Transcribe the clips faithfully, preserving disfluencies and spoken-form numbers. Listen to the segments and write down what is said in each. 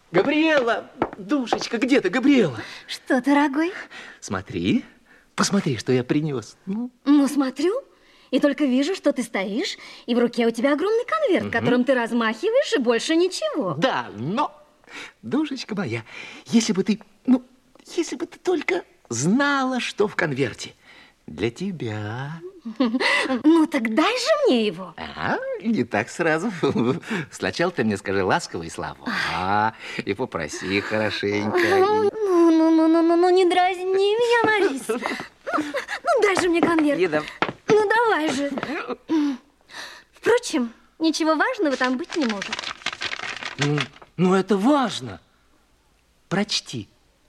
Габриэла, душечка, где ты, Габриэла? Что, дорогой? Смотри, посмотри, что я принес. Ну, ну смотрю, и только вижу, что ты стоишь, и в руке у тебя огромный конверт, угу. которым ты размахиваешь, и больше ничего. Да, но, душечка моя, если бы ты, ну, если бы ты только знала, что в конверте для тебя. Ну, так дай же мне его. А, не так сразу. Сначала ты мне скажи ласковые слова, а, и попроси хорошенько. Ну, ну, ну, ну, ну, ну, не дразни меня, Марис. Ну, дай же мне конверт. Еда. Ну, давай же. Впрочем, ничего важного там быть не может. Ну, ну это важно. Прочти.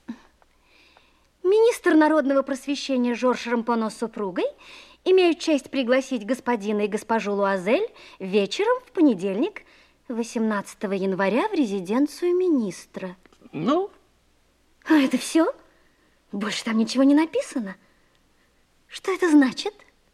Министр народного просвещения Жорж Рампоно с супругой имеют честь пригласить господина и госпожу Луазель вечером в понедельник, восемнадцатого января, в резиденцию министра. Ну? А это все? Больше там ничего не написано. Что это значит?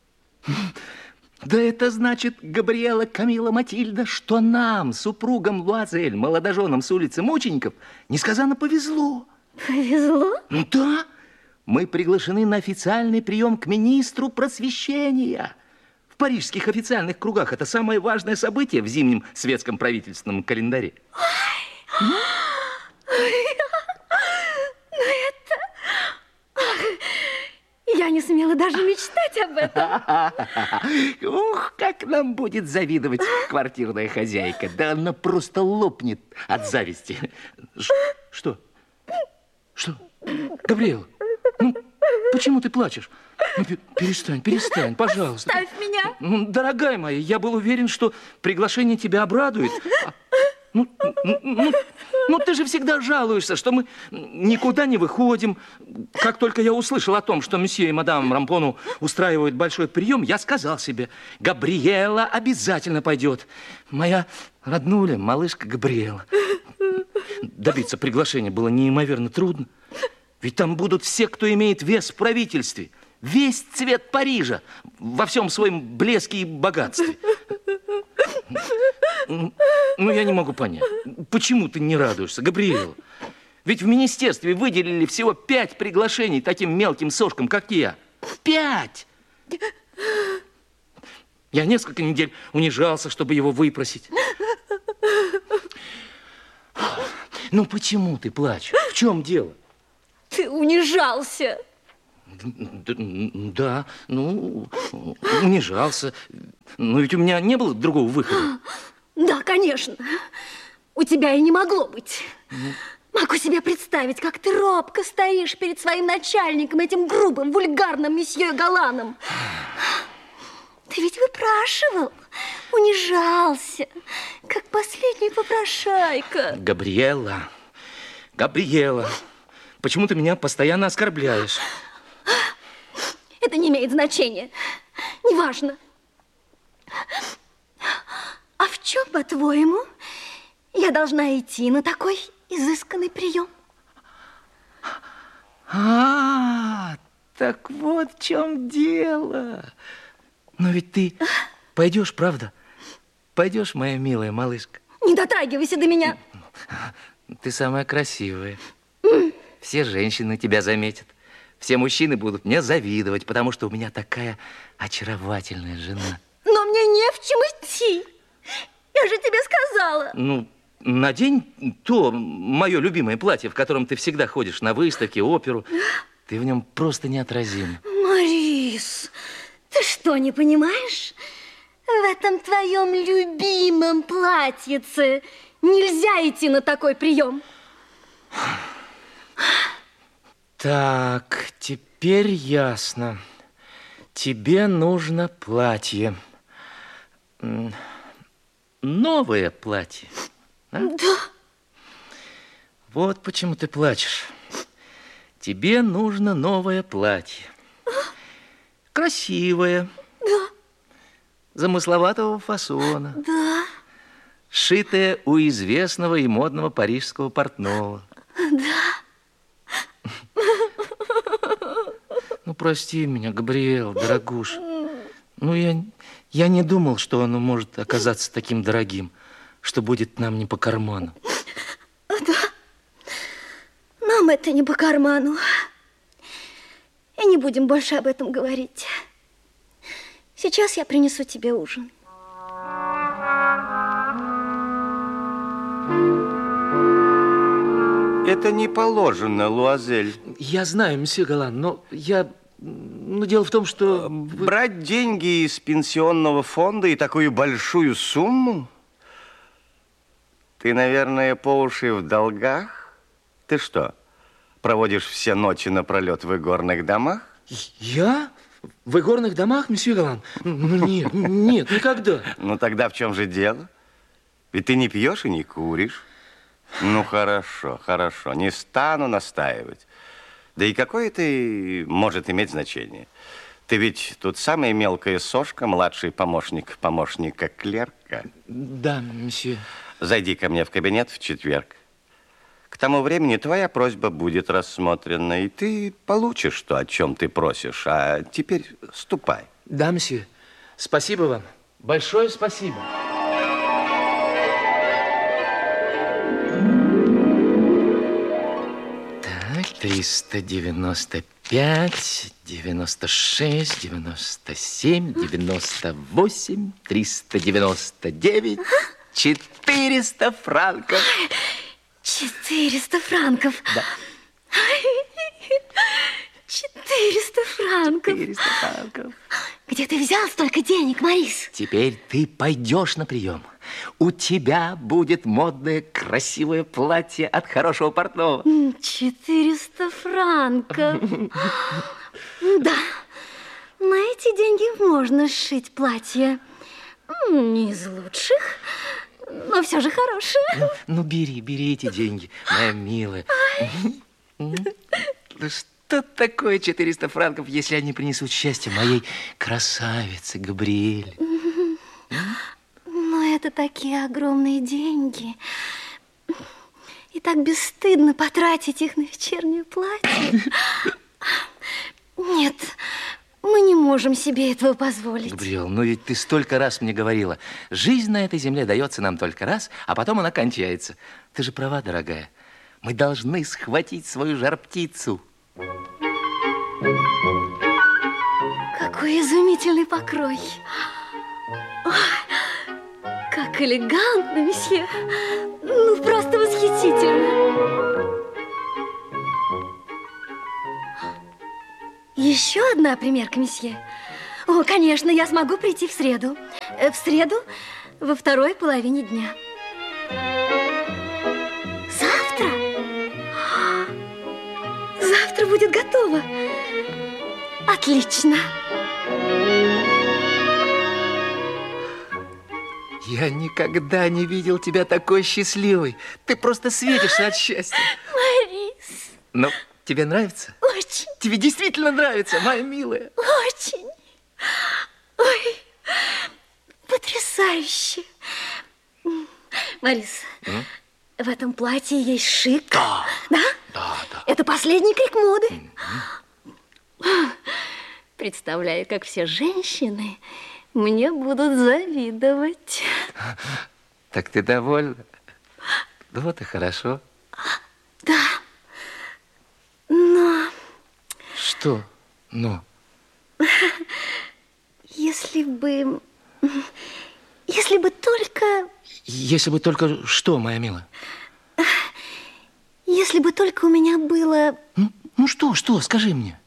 Да это значит, Габриэла, Камила, Матильда, что нам, супругам Луазель, молодоженам с улицы Мучеников, несказанно повезло. Повезло? Ну да. Мы приглашены на официальный прием к министру просвещения. В парижских официальных кругах это самое важное событие в зимнем светском правительственном календаре. Ой. Ну это... Я не смела даже мечтать об этом. Ух, как нам будет завидовать квартирная хозяйка. Да она просто лопнет от зависти. Что? Что? Габриэла? Ну, почему ты плачешь? Ну, перестань, перестань, пожалуйста. Оставь меня. Ну, дорогая моя, я был уверен, что приглашение тебя обрадует. А, ну, ну, ну, ну, ты же всегда жалуешься, что мы никуда не выходим. Как только я услышал о том, что месье и мадам Рампону устраивают большой прием, я сказал себе, Габриэла обязательно пойдет. Моя роднуля, малышка Габриэла. Добиться приглашения было неимоверно трудно. Ведь там будут все, кто имеет вес в правительстве. Весь цвет Парижа во всем своем блеске и богатстве. Ну, я не могу понять, почему ты не радуешься, Габриэла? Ведь в министерстве выделили всего пять приглашений таким мелким сошкам, как я. Пять! Я несколько недель унижался, чтобы его выпросить. Ну, почему ты плачешь? В чем дело? Ты унижался. Да, ну, унижался. Но ведь у меня не было другого выхода. Да, конечно. У тебя и не могло быть. Ну. Могу себе представить, как ты робко стоишь перед своим начальником, этим грубым, вульгарным месье Галаном. Ты ведь выпрашивал, унижался, как последний попрошайка. Габриэла, Габриэла, почему ты меня постоянно оскорбляешь? Это не имеет значения. Неважно. А в чем, по-твоему, я должна идти на такой изысканный прием? А, так вот в чем дело. Но ведь ты пойдешь, правда? Пойдешь, моя милая малышка? Не дотрагивайся до меня. Ты самая красивая. Все женщины тебя заметят. Все мужчины будут мне завидовать, потому что у меня такая очаровательная жена. Но мне не в чем идти. Я же тебе сказала. Ну, надень то мое любимое платье, в котором ты всегда ходишь на выставки, оперу. Ты в нем просто неотразима. Марис, ты что, не понимаешь? В этом твоем любимом платьице нельзя идти на такой прием. Так, теперь ясно. Тебе нужно платье. Новое платье. А? Да. Вот почему ты плачешь. Тебе нужно новое платье. Красивое. Да. Замысловатого фасона. Да. Сшитое у известного и модного парижского портного. Да. Ну, прости меня, Габриэл, дорогуша. Ну, я, я не думал, что оно может оказаться таким дорогим, что будет нам не по карману. Да. Нам это не по карману. И не будем больше об этом говорить. Сейчас я принесу тебе ужин. Это не положено, Луазель. Я знаю, месье Галан, но я... Ну, дело в том, что... вы- Брать деньги из пенсионного фонда и такую большую сумму? Ты, наверное, по уши в долгах? Ты что, проводишь все ночи напролет в игорных домах? Я? В игорных домах, месье Галан? Ну, нет, нет, никогда. Ну, тогда в чем же дело? Ведь ты не пьешь и не куришь. Ну, хорошо, хорошо, не стану настаивать. Да и какое это может иметь значение? Ты ведь тут самая мелкая сошка, младший помощник помощника клерка. Да, месье. Зайди ко мне в кабинет в четверг. К тому времени твоя просьба будет рассмотрена, и ты получишь то, о чем ты просишь. А теперь ступай. Да, месье. Спасибо вам. Большое спасибо. Так, триста девяносто пять, девяносто шесть, девяносто семь, девяносто восемь, триста девяносто девять, четыреста франков. Четыреста франков. Да. Четыреста франков. четыреста франков. Где ты взял столько денег, Морис? Теперь ты пойдешь на прием. У тебя будет модное, красивое платье от хорошего портного. Четыреста франков. Да, на эти деньги можно сшить платье. Не из лучших, но все же хорошее. Ну, ну, бери, бери эти деньги, моя милая. Ну, что такое четыреста франков, если они принесут счастье моей красавице Габриэле? Но это такие огромные деньги. И так бесстыдно потратить их на вечернее платье. Нет, мы не можем себе этого позволить. Габриэл, ну ведь ты столько раз мне говорила, жизнь на этой земле дается нам только раз, а потом она кончается. Ты же права, дорогая. Мы должны схватить свою жар-птицу. Какой изумительный покрой. Ой, как элегантно, месье. Ну, просто восхитительно. Еще одна примерка, месье. О, конечно, я смогу прийти в среду. Э, В среду во второй половине дня. Завтра? Завтра будет готово. Отлично. Я никогда не видел тебя такой счастливой. Ты просто светишься от счастья. Морис. Ну, тебе нравится? Очень. Тебе действительно нравится, моя милая? Очень. Ой, потрясающе. Морис, М? в этом платье есть шик. Да. Да? Да, да. Это последний крик моды. Представляю, как все женщины мне будут завидовать. Так ты довольна? Ну вот и хорошо. Да. Но Что? Ну? если бы... Если бы только... Если бы только что, моя милая? Если бы только у меня было... Ну, ну что, что, скажи мне.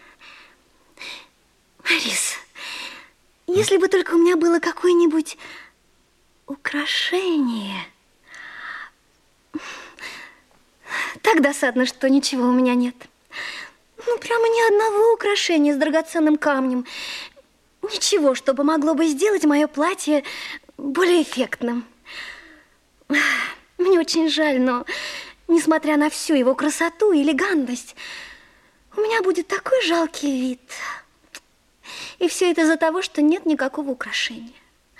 Морис, если бы только у меня было какое-нибудь украшение. Так досадно, что ничего у меня нет. Ну, прямо ни одного украшения с драгоценным камнем. Ничего, что помогло бы сделать мое платье более эффектным. Мне очень жаль, но несмотря на всю его красоту и элегантность, у меня будет такой жалкий вид. И все это из-за того, что нет никакого украшения.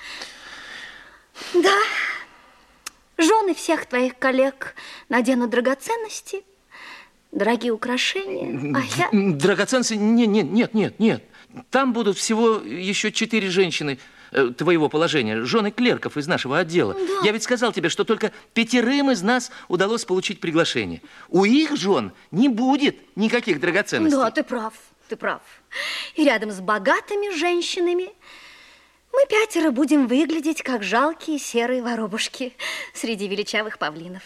Да, жены всех твоих коллег наденут драгоценности, дорогие украшения, а я... Драгоценности? Нет, нет, нет, нет, нет. Там будут всего еще четыре женщины. э, твоего положения, жены клерков из нашего отдела. Да. Я ведь сказал тебе, что только пятерым из нас удалось получить приглашение. У их жен не будет никаких драгоценностей. Да, ты прав, ты прав. И рядом с богатыми женщинами мы пятеро будем выглядеть, как жалкие серые воробушки среди величавых павлинов.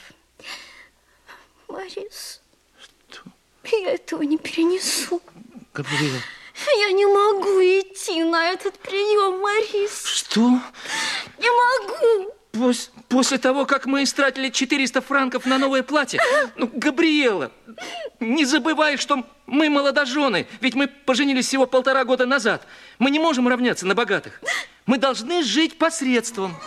Борис, Что? я этого не перенесу. Габриэла. Я не могу идти на этот прием, Борис. Что? Не могу. Пос- после того, как мы истратили четыреста франков на новое платье? Ну, Габриэла, не забывай, что мы молодожены, ведь мы поженились всего полтора года назад. Мы не можем равняться на богатых. Мы должны жить посредством.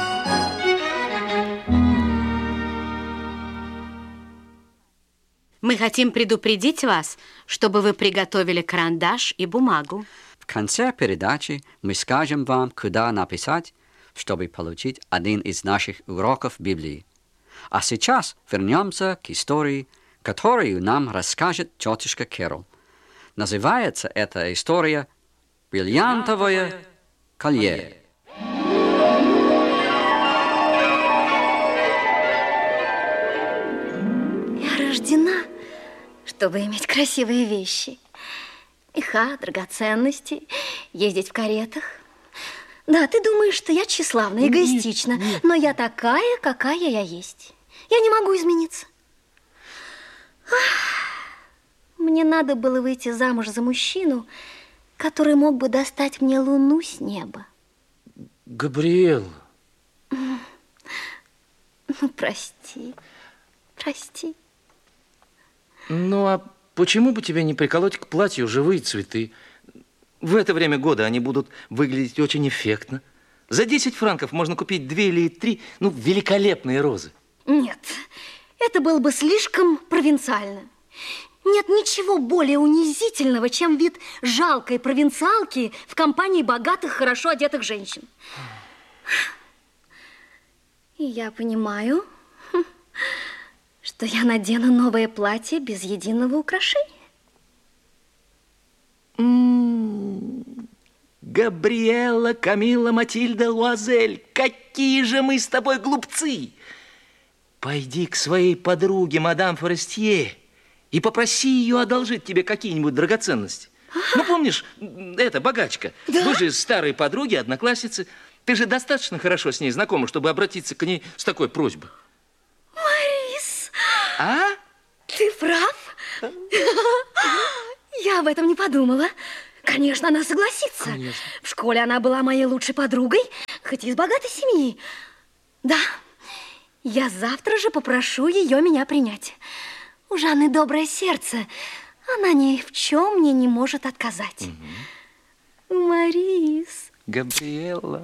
Мы хотим предупредить вас, чтобы вы приготовили карандаш и бумагу. В конце передачи мы скажем вам, куда написать, чтобы получить один из наших уроков Библии. А сейчас вернемся к истории, которую нам расскажет тетушка Кэрол. Называется эта история «Бриллиантовое колье». Я рождена, чтобы иметь красивые вещи. Меха, драгоценности, ездить в каретах. Да, ты думаешь, что я тщеславна, эгоистична, Нет, нет. но я такая, какая я есть. Я не могу измениться. Ах, мне надо было выйти замуж за мужчину, который мог бы достать мне луну с неба. Габриэла. Ну, прости, прости. Ну, а почему бы тебе не приколоть к платью живые цветы? В это время года они будут выглядеть очень эффектно. За десять франков можно купить две или три, ну, великолепные розы. Нет, это было бы слишком провинциально. Нет ничего более унизительного, чем вид жалкой провинциалки в компании богатых, хорошо одетых женщин. И я понимаю, что я надену новое платье без единого украшения. Габриэла, Камилла, Матильда, Луазель, какие же мы с тобой глупцы! Пойди к своей подруге, мадам Форестье, и попроси ее одолжить тебе какие-нибудь драгоценности. Ну, помнишь, эта богачка, Да? вы же старые подруги, одноклассницы. Ты же достаточно хорошо с ней знакома, чтобы обратиться к ней с такой просьбой. Борис, А? ты прав. Я об этом не подумала. Конечно, она согласится. Конечно. В школе она была моей лучшей подругой, хоть и из богатой семьи. Да, я завтра же попрошу ее меня принять. У Жанны доброе сердце. Она ни в чем мне не может отказать. Угу. Борис. Габриэла.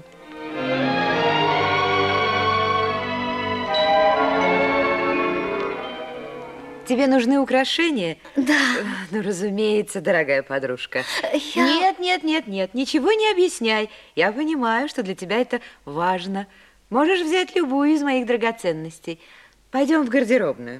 Тебе нужны украшения? Да. Ну, разумеется, дорогая подружка. Я... Нет, нет, нет, нет, ничего не объясняй. Я понимаю, что для тебя это важно. Можешь взять любую из моих драгоценностей. Пойдем в гардеробную.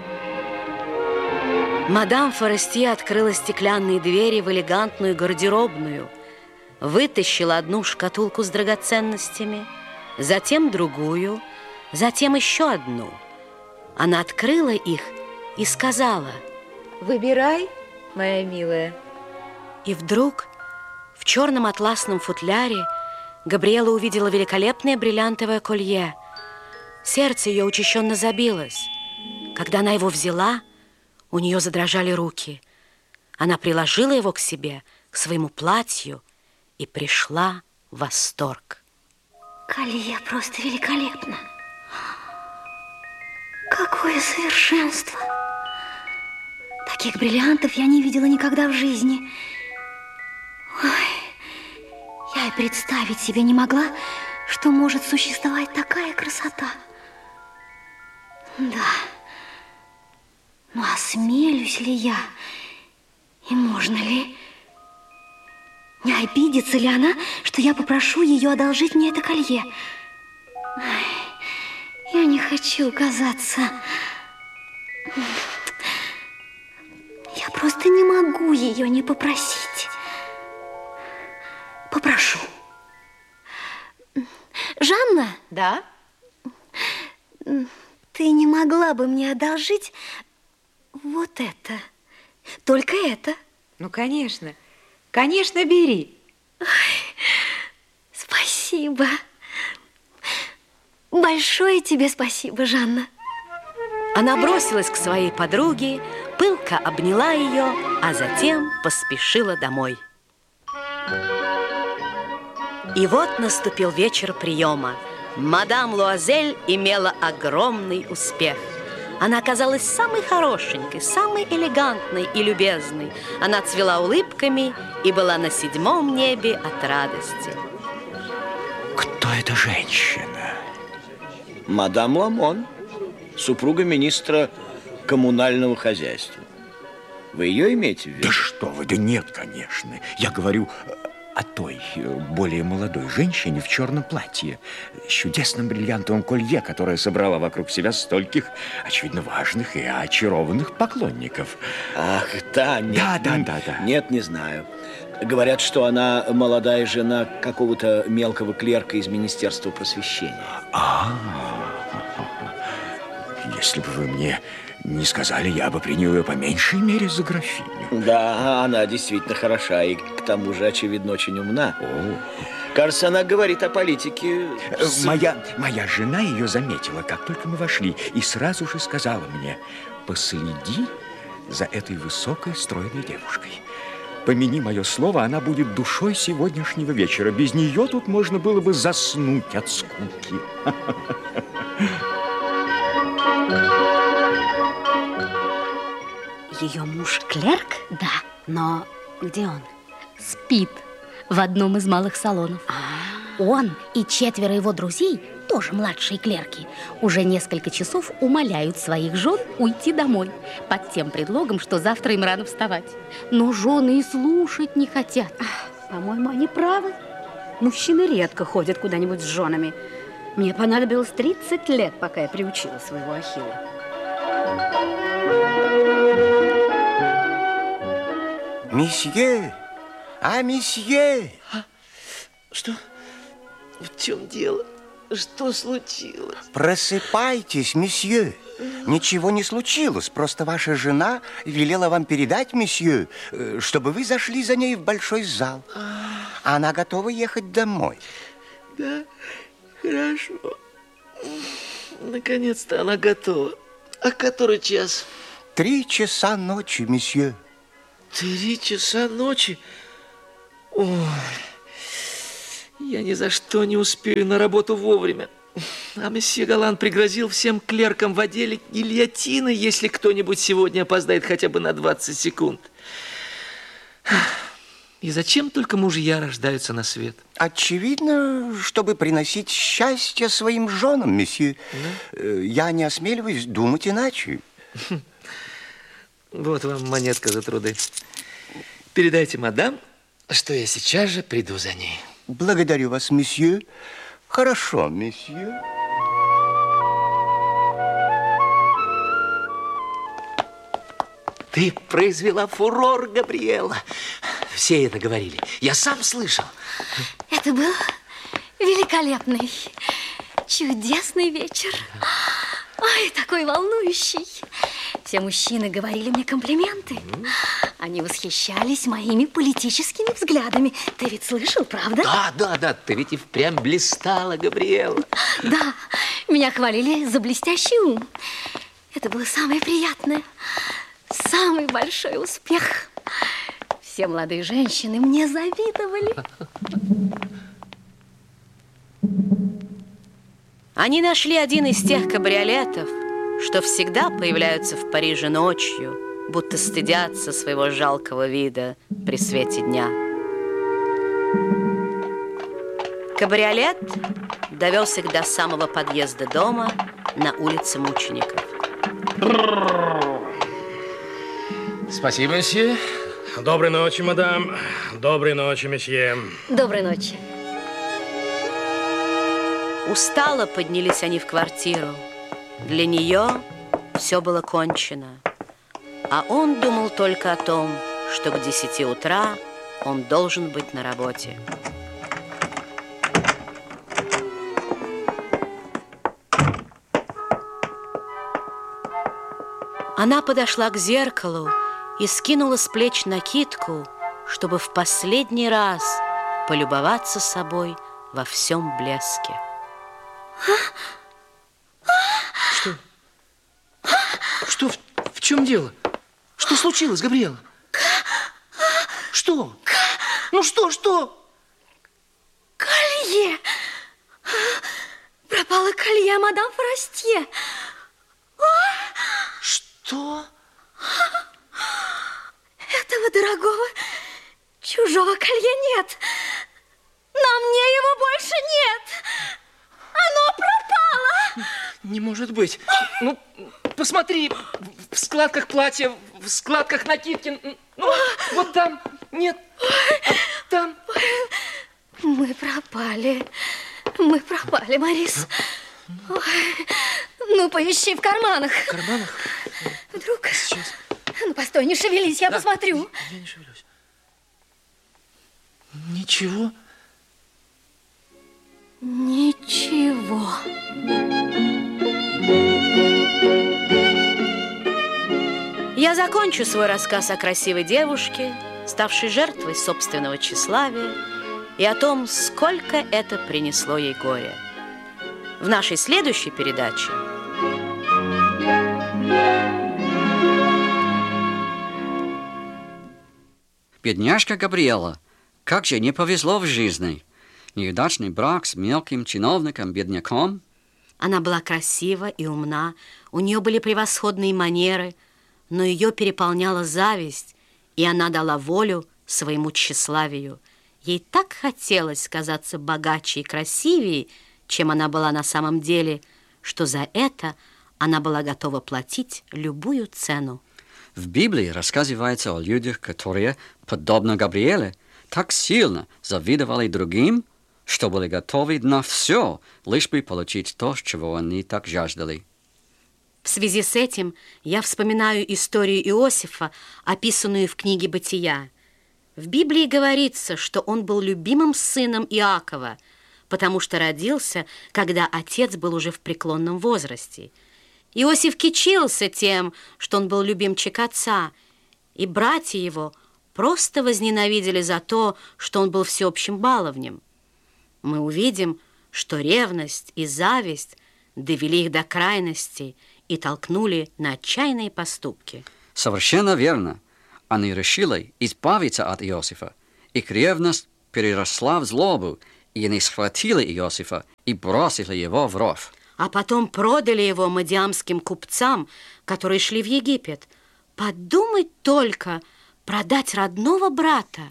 Мадам Форестье открыла стеклянные двери в элегантную гардеробную, вытащила одну шкатулку с драгоценностями, затем другую, затем еще одну. Она открыла их и сказала: Выбирай, моя милая. И вдруг в черном атласном футляре Габриэла увидела великолепное бриллиантовое колье. Сердце ее учащенно забилось. Когда она его взяла, у нее задрожали руки. Она приложила его к себе, к своему платью, и пришла в восторг. Колье просто великолепно. Какое совершенство! Таких бриллиантов я не видела никогда в жизни. Ой, я и представить себе не могла, что может существовать такая красота. Да. Ну, осмелюсь ли я? И можно ли? Не обидится ли она, что я попрошу ее одолжить мне это колье? Ой, я не хочу казаться... Я просто не могу ее не попросить. Попрошу. Жанна? Да? Ты не могла бы мне одолжить вот это? Только это? Ну, конечно. Конечно, бери. Ой, спасибо. Большое тебе спасибо, Жанна. Она бросилась к своей подруге, пылко обняла ее, а затем поспешила домой. И вот наступил вечер приема. Мадам Луазель имела огромный успех. Она оказалась самой хорошенькой, самой элегантной и любезной. Она цвела улыбками и была на седьмом небе от радости. Кто эта женщина? Мадам Ламон, супруга министра коммунального хозяйства. Вы ее имеете в виду? Да что вы, да нет, конечно. Я говорю о той, более молодой женщине в черном платье с чудесным бриллиантовым колье, которая собрала вокруг себя стольких, очевидно, важных и очарованных поклонников. Ах, та, нет. Да, да, да, да. Нет, не знаю. Говорят, что она молодая жена какого-то мелкого клерка из Министерства просвещения. А, если бы вы мне не сказали, я бы принял ее по меньшей мере за графиню. Да, она действительно хороша и к тому же, очевидно, очень умна. О. Кажется, она говорит о политике. С... Моя, моя жена ее заметила, как только мы вошли, и сразу же сказала мне: последи за этой высокой, стройной девушкой. Помяни мое слово, она будет душой сегодняшнего вечера. Без нее тут можно было бы заснуть от скуки. Ее муж клерк? Да. Но где он? Спит в одном из малых салонов. А-а-а. Он и четверо его друзей, тоже младшие клерки, уже несколько часов умоляют своих жен уйти домой под тем предлогом, что завтра им рано вставать. Но жены и слушать не хотят. По-моему, они правы. Мужчины редко ходят куда-нибудь с женами. Мне понадобилось тридцать лет, пока я приучила своего Ахилла. Месье! А, месье! А? Что? В чем дело? Что случилось? Просыпайтесь, месье. Ничего не случилось. Просто ваша жена велела вам передать, месье, чтобы вы зашли за ней в большой зал. Она готова ехать домой. Да, хорошо. Наконец-то она готова. А который час? Три часа ночи, месье. Три часа ночи? Ой, я ни за что не успею на работу вовремя. А месье Галан пригрозил всем клеркам в отделе гильотины, если кто-нибудь сегодня опоздает хотя бы на двадцать секунд. И зачем только мужья рождаются на свет? Очевидно, чтобы приносить счастье своим женам, месье. Да? Я не осмеливаюсь думать иначе. Вот вам монетка за труды. Передайте мадам, что я сейчас же приду за ней. Благодарю вас, месье. Хорошо, месье. Ты произвела фурор, Габриэла. Все это говорили. Я сам слышал. Это был великолепный, чудесный вечер. Ой, такой волнующий. Все мужчины говорили мне комплименты. Они восхищались моими политическими взглядами. Ты ведь слышал, правда? Да, да, да. Ты ведь и впрямь блистала, Габриэла. Да, меня хвалили за блестящий ум. Это было самое приятное. Самый большой успех. Все молодые женщины мне завидовали. Они нашли один из тех кабриолетов, что всегда появляются в Париже ночью, будто стыдятся своего жалкого вида при свете дня. Кабриолет довез их до самого подъезда дома на улице Мучеников. Спасибо, месье. Доброй ночи, мадам. Доброй ночи, месье. Доброй ночи. Устало поднялись они в квартиру. Для нее все было кончено. А он думал только о том, что к десяти утра он должен быть на работе. Она подошла к зеркалу и скинула с плеч накидку, чтобы в последний раз полюбоваться собой во всем блеске. Что? Что? В, в чем дело? Что случилось, Габриэла? Что? Ну что, что? Колье! Пропало колье, мадам Форестье. Что? Этого дорогого чужого колье нет. На мне его больше нет. Оно пропало. Не может быть. Ну, посмотри, в складках платья, в складках накидки. Ну, вот там нет, а там... Мы пропали. Мы пропали, Морис. Ой, ну, поищи в карманах. В карманах? Вдруг... Сейчас. Ну, постой, не шевелись, я да, посмотрю. Я, я не шевелюсь. Ничего. Ничего. Я закончу свой рассказ о красивой девушке, ставшей жертвой собственного тщеславия, и о том, сколько это принесло ей горя. В нашей следующей передаче Бедняжка Габриэла, как же не повезло в жизни. Неудачный брак с мелким чиновником-бедняком. Она была красива и умна, у нее были превосходные манеры, но ее переполняла зависть, и она дала волю своему тщеславию. Ей так хотелось казаться богаче и красивее, чем она была на самом деле, что за это она была готова платить любую цену. В Библии рассказывается о людях, которые, подобно Габриэле, так сильно завидовали другим, что были готовы на все, лишь бы получить то, чего они так жаждали. В связи с этим я вспоминаю историю Иосифа, описанную в книге «Бытия». В Библии говорится, что он был любимым сыном Иакова, потому что родился, когда отец был уже в преклонном возрасте. Иосиф кичился тем, что он был любимчик отца, и братья его просто возненавидели за то, что он был всеобщим баловнем. Мы увидим, что ревность и зависть довели их до крайностей и толкнули на отчаянные поступки. Совершенно верно. Они решили избавиться от Иосифа. Их ревность переросла в злобу, и они схватили Иосифа и бросили его в ров. А потом продали его мадиамским купцам, которые шли в Египет. Подумать только, продать родного брата.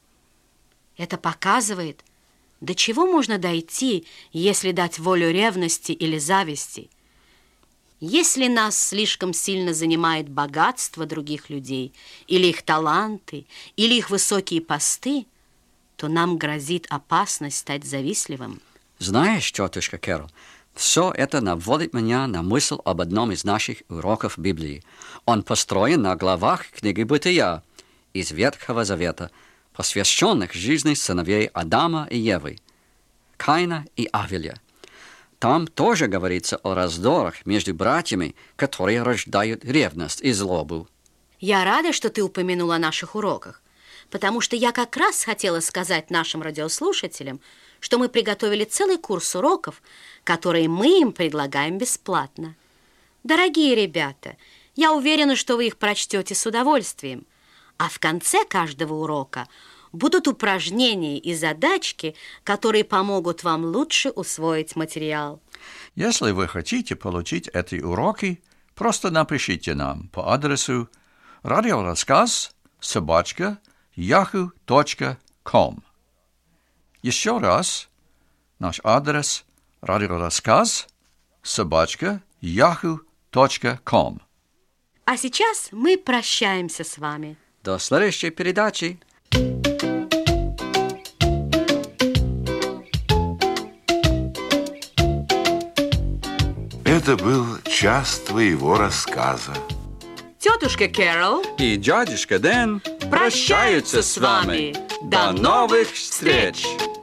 Это показывает, до чего можно дойти, если дать волю ревности или зависти. Если нас слишком сильно занимает богатство других людей, или их таланты, или их высокие посты, то нам грозит опасность стать завистливым. Знаешь, тетушка Кэрол, все это наводит меня на мысль об одном из наших уроков Библии. Он построен на главах книги «Бытия» из Ветхого Завета, посвященных жизни сыновей Адама и Евы, Каина и Авеля. Там тоже говорится о раздорах между братьями, которые рождают ревность и злобу. Я рада, что ты упомянул о наших уроках, потому что я как раз хотела сказать нашим радиослушателям, что мы приготовили целый курс уроков, которые мы им предлагаем бесплатно. Дорогие ребята, я уверена, что вы их прочтете с удовольствием, а в конце каждого урока будут упражнения и задачки, которые помогут вам лучше усвоить материал. Если вы хотите получить эти уроки, просто напишите нам по адресу радиорассказ собака яху точка ком. Еще раз, наш адрес радиорассказ собака яху точка ком. А сейчас мы прощаемся с вами. До следующей передачи. Это был час твоего рассказа. Тетушка Кэрол и дядюшка Дэн прощаются с вами. До новых встреч!